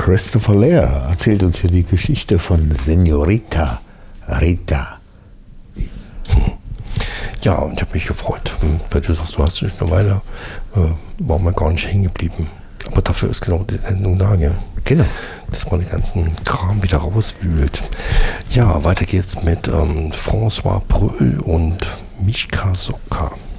Christopher Lehr erzählt uns hier die Geschichte von Senorita Rita. Ja, und ich habe mich gefreut, weil du sagst, du hast dich eine Weile, waren wir gar nicht hängen geblieben. Aber dafür ist genau die Sendung da, gell? Genau. Dass man den ganzen Kram wieder rauswühlt. Ja, weiter geht's mit François Breuil und Mischka Soka.